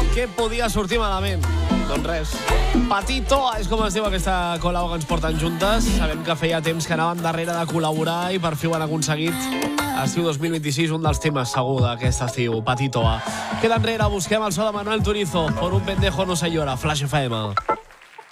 Què podia sortir malament? Doncs res. Patito és com es diu aquesta col·labo que ens porten juntes. Sabem que feia temps que anàvem darrere de col·laborar i per fi ho han aconseguit. Estiu 2026, un dels temes segur d'aquest estiu, Patito. Queda enrere, busquem el so de Manuel Turizo. Por un pendejo no se llora, Flash FM.